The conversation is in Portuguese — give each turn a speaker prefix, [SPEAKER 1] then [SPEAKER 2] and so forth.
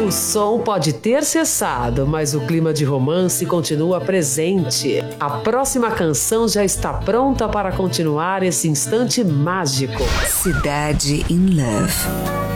[SPEAKER 1] O som pode ter cessado, mas o clima de romance continua presente. A próxima canção já está pronta para continuar esse instante mágico.
[SPEAKER 2] Cidade in Love.